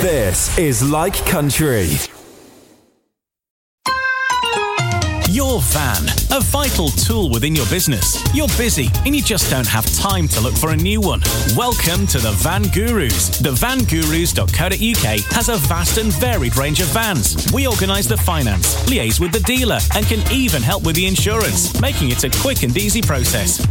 This is Like Country. Your van, a vital tool within your business. You're busy and you just don't have time to look for a new one. Welcome to the Van Gurus. TheVanGurus.co.uk has a vast and varied range of vans. We organise the finance, liaise with the dealer, and can even help with the insurance, making it a quick and easy process.